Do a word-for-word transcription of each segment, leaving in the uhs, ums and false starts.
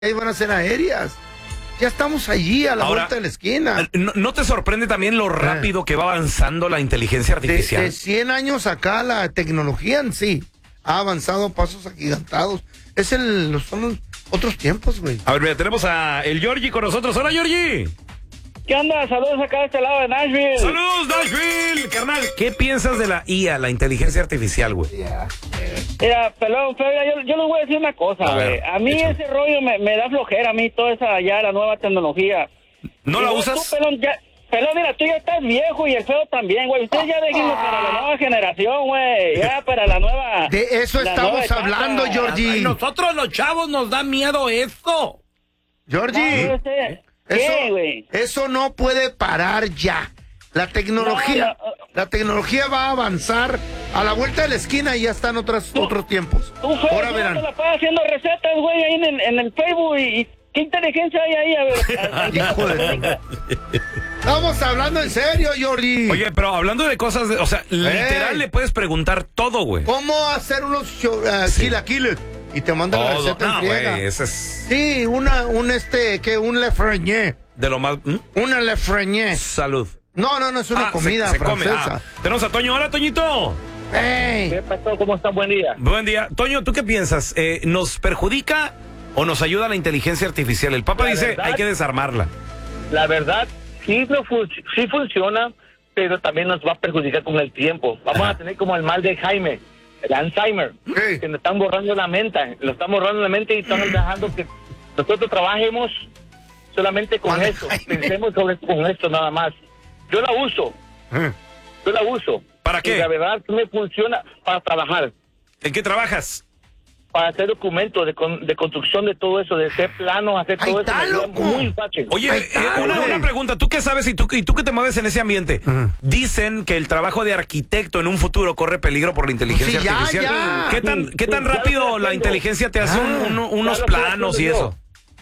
ahí van a ser aéreas. Ya estamos allí a la Ahora, vuelta de la esquina. ¿no, ¿No te sorprende también lo rápido eh. que va avanzando la inteligencia artificial? De, de cien años acá la tecnología en sí ha avanzado a pasos agigantados. Es el, son los otros tiempos, güey. A ver, mira, tenemos a el Georgie con nosotros. Hola, Georgie. ¿Qué onda? Saludos acá de este lado de Nashville. ¡Saludos, Nashville! Carnal, ¿qué piensas de la I A, la inteligencia artificial, güey? Yeah. Mira, pelón, yo, yo les voy a decir una cosa, güey. A, a mí hecho. ese rollo me, me da flojera, a mí toda esa ya, la nueva tecnología. ¿No y la usas? Tú, pelón, ya, pelón, mira, tú ya estás viejo y el feo también, güey. Ustedes ya déjenlo para la nueva generación, güey. Ya para la nueva... De eso estamos hablando, Georgie. Ay, nosotros los chavos nos da miedo esto. Georgie. No, no sé. Eso, ¿Qué, eso no puede parar ya. La tecnología, no, no, la tecnología va a avanzar a la vuelta de la esquina y ya están otras, tú, otros tiempos. Tú, Ahora verán. Te la pasas haciendo recetas, güey, ahí en el, en el Facebook y, y qué inteligencia hay ahí, a ver. Hijo de... Estamos hablando en serio, Jordi. Oye, pero hablando de cosas, de, o sea, hey. literal le puedes preguntar todo, güey. ¿Cómo hacer unos uh, sí. chilaquiles? Y te manda la receta no, en friega. Wey, ese es... Sí, una, un este, que un lefreñé. De lo más... ¿Mm? Una lefreñé. Salud. No, no, no, es una ah, comida se, se francesa. Come. Ah, tenemos a Toño. Hola, Toñito. Hey. ¿Qué pasó? ¿Cómo están? Buen día. Buen día. Toño, ¿tú qué piensas? Eh, ¿Nos perjudica o nos ayuda la inteligencia artificial? El Papa la dice, verdad, hay que desarmarla. La verdad, sí, no fun- sí funciona, pero también nos va a perjudicar con el tiempo. Vamos Ajá. a tener como el mal de Jaime, el Alzheimer, sí. que nos están borrando la mente, lo están borrando la mente y están dejando que nosotros trabajemos solamente con Juan esto, Jaime. Pensemos sobre con esto nada más. Yo la uso, ¿Eh? yo la uso. ¿Para qué? Y la verdad me funciona para trabajar. ¿En qué trabajas? Para hacer documentos de, con, de construcción de todo eso, de hacer planos, hacer todo Ay, eso, muy fácil. Oye, eh, una, una pregunta, ¿tú qué sabes y tú, y tú que te mueves en ese ambiente? Uh-huh. Dicen que el trabajo de arquitecto en un futuro corre peligro por la inteligencia sí, ya, artificial. Ya. ¿Qué tan, sí, qué tan sí, rápido la inteligencia te hace ah, un, un, unos planos y eso?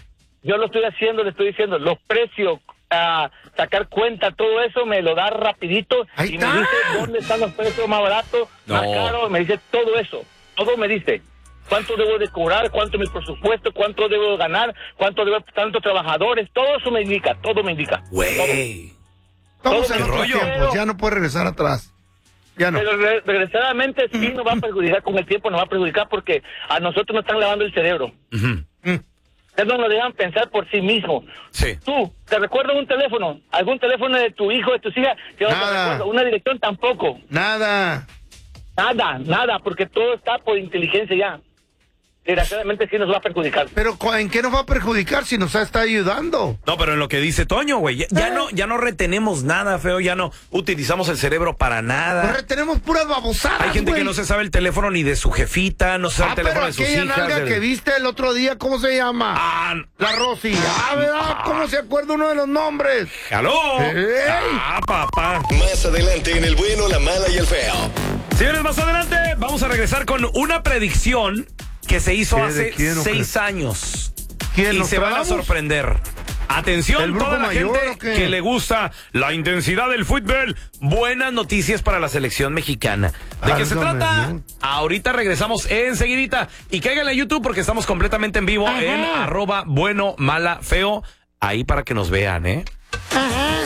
Yo lo estoy haciendo, le estoy diciendo, los precios, a uh, sacar cuenta, todo eso me lo da rapidito. Ahí y está. me dice dónde están los precios más baratos, no. más caros, me dice todo eso, todo me dice. ¿Cuánto debo de cobrar? ¿Cuánto es mi presupuesto? ¿Cuánto debo de ganar? ¿Cuánto debo tantos trabajadores? Todo eso me indica, todo me indica. Güey. Estamos en otros tiempos, ya no puede regresar atrás. Ya no. Pero re- regresadamente sí nos va a perjudicar con el tiempo, nos va a perjudicar porque a nosotros nos están lavando el cerebro. Uh-huh. Mm. Ellos nos dejan pensar por sí mismos. Sí. Tú, ¿te recuerdas un teléfono? ¿Algún teléfono de tu hijo, de tus hijas? Yo nada. No te recuerdo. Una dirección tampoco. Nada. Nada, nada, porque todo está por inteligencia ya. Desgraciadamente sí nos va a perjudicar. Pero ¿en qué nos va a perjudicar si nos está ayudando? No, pero en lo que dice Toño, güey, ya, ya no ya no retenemos nada, feo, ya no utilizamos el cerebro para nada. Pues retenemos puras babosadas. Hay gente wey. que no se sabe el teléfono ni de su jefita, no se sabe ah, el teléfono de sus hijas. aquella nalga del... que viste el otro día, ¿cómo se llama? Ah, la Rosy. Ah, ¿verdad? Ah. ¿Cómo se acuerda uno de los nombres? ¡Aló! ¡Ey! ¡Ah, papá! Más adelante en El Bueno, la Mala y el Feo. Señores, más adelante vamos a regresar con una predicción que se hizo hace seis años. ¿Quién y se van a sorprender. Atención, toda la gente que le gusta la intensidad del fútbol. Buenas noticias para la selección mexicana. ¿De qué se trata? Ahorita regresamos enseguidita. Y cáiganle a YouTube porque estamos completamente en vivo. Ajá. En arroba bueno, mala, feo. Ahí para que nos vean, ¿eh? Ajá.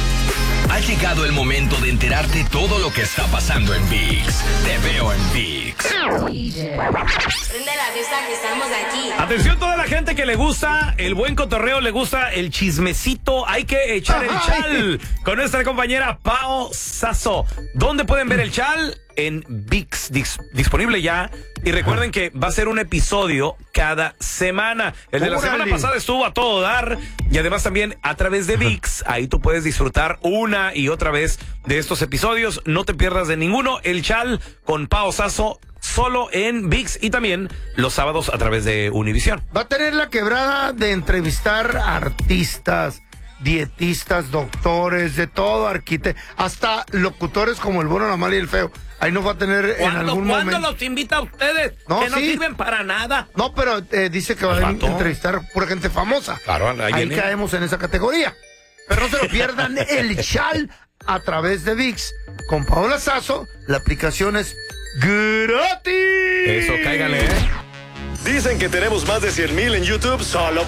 Ha llegado el momento de enterarte todo lo que está pasando en ViX. Te veo en ViX. Prende la vista que estamos aquí. Atención toda la gente que le gusta el buen cotorreo, le gusta el chismecito. Hay que echar el chal con nuestra compañera Pao Sasso. ¿Dónde pueden ver el chal? En ViX, dis- disponible ya. Y recuerden que va a ser un episodio cada semana. El de la semana pasada estuvo a todo dar. Y además también a través de ViX, ahí tú puedes disfrutar una y otra vez de estos episodios. No te pierdas de ninguno. El chal con Pao Sasso, solo en ViX y también los sábados a través de Univisión. Va a tener la quebrada de entrevistar artistas, dietistas, doctores, de todo, arquitectos, hasta locutores como el bueno, la mala y el feo. Ahí nos va a tener en algún momento. ¿Cuándo los invita a ustedes? No, que no sí. sirven para nada. No, pero eh, dice que va a entrevistar pura gente famosa. Claro, ahí, ahí viene. caemos en esa categoría. Pero no se lo pierdan el chal a través de ViX. Con Paola Sasso, la aplicación es gratis. Eso, cáigale, ¿eh? Dicen que tenemos más de cien mil en YouTube solo